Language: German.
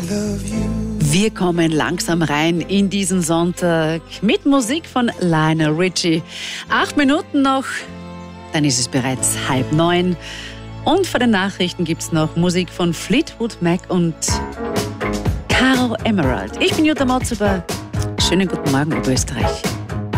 Wir kommen langsam rein in diesen Sonntag mit Musik von Lionel Richie. 8 Minuten noch, dann ist es bereits 8:30. Und vor den Nachrichten gibt es noch Musik von Fleetwood Mac und Caro Emerald. Ich bin Jutta Motzuber. Schönen guten Morgen, Oberösterreich.